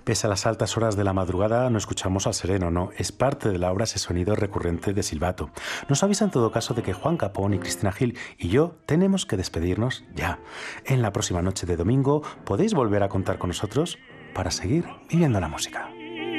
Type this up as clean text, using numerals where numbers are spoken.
Pese a las altas horas de la madrugada, no escuchamos al sereno, no. Es parte de la obra ese sonido recurrente de silbato. Nos avisa en todo caso de que Juan Capón y Cristina Gil y yo tenemos que despedirnos ya. En la próxima noche de domingo podéis volver a contar con nosotros para seguir viviendo la música.